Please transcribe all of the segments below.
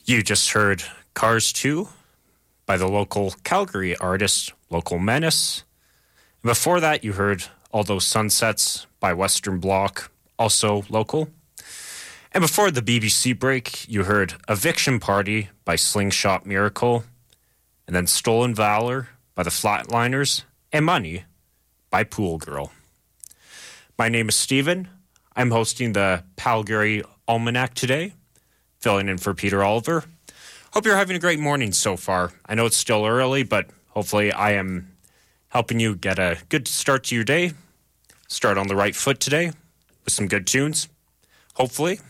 You just heard Cars 2 by the local Calgary artist, Local Menace. Before that, you heard All Those Sunsets by Western Bloc, also local. And before the BBC break, you heard Eviction Party by Slingshot Miracle, and then Stolen Valor by the Flatliners, and Money by Pool Girl. My name is Steven. I'm hosting the Calgary Almanac today, filling in for Peter Oliver. Hope you're having a great morning so far. I know it's still early, but hopefully I am helping you get a good start to your day. Start on the right foot today with some good tunes, hopefully.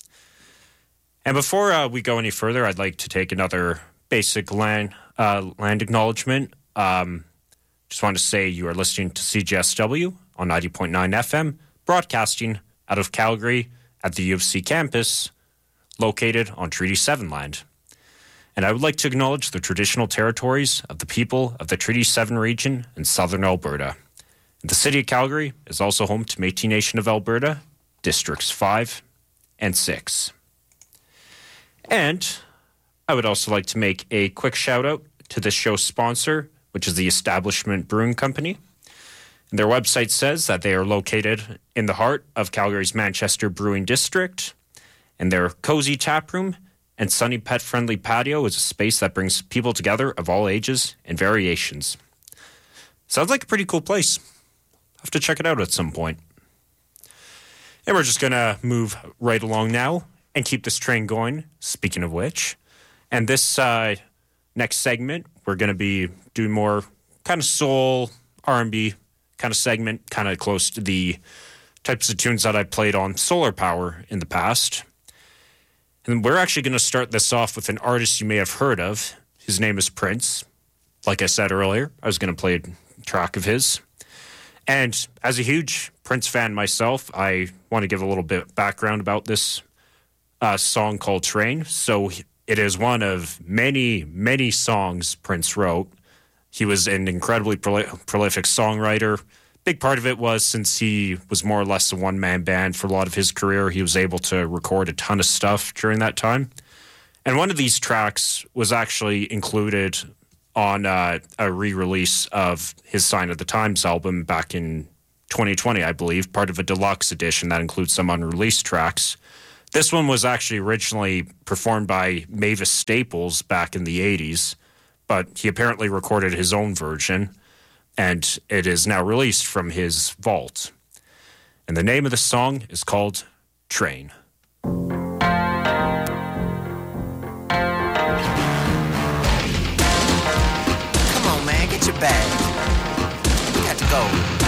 And before we go any further, I'd like to take another basic land acknowledgement. Just want to say you are listening to CJSW on 90.9 FM, broadcasting out of Calgary at the U of C campus, located on Treaty 7 land. And I would like to acknowledge the traditional territories of the people of the Treaty 7 region in southern Alberta. The city of Calgary is also home to Métis Nation of Alberta, Districts 5 and 6. And I would also like to make a quick shout out to this show's sponsor, which is the Establishment Brewing Company. And their website says that they are located in the heart of Calgary's Manchester Brewing District. And their cozy tap room and sunny pet-friendly patio is a space that brings people together of all ages and variations. Sounds like a pretty cool place. I'll have to check it out at some point. And we're just going to move right along now and keep this train going, speaking of which. And this next segment, we're going to be doing more kind of soul, R&B kind of segment, kind of close to the types of tunes that I played on Solar Power in the past. And we're actually going to start this off with an artist you may have heard of. His name is Prince. Like I said earlier, I was going to play a track of his. And as a huge Prince fan myself, I want to give a little bit background about this song called Train. So it is one of many, many songs Prince wrote. He was an incredibly prolific songwriter. Big part of it was since he was more or less a one-man band for a lot of his career, he was able to record a ton of stuff during that time. And one of these tracks was actually included on a re-release of his Sign of the Times album back in 2020, I believe, part of a deluxe edition that includes some unreleased tracks. This one was actually originally performed by Mavis Staples back in the 80s, but he apparently recorded his own version, and it is now released from his vault. And the name of the song is called Train. Come on, man, get your bag. We got to go.